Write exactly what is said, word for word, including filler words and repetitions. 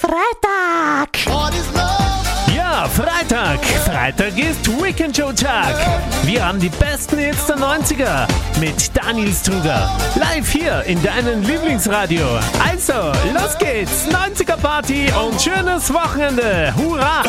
Freitag! Ja, Freitag. Freitag ist Weekend Show Tag. Wir haben die besten Hits der neunziger mit Daniel Struger. Live hier in deinem Lieblingsradio. Also, los geht's. neunziger Party und schönes Wochenende. Hurra!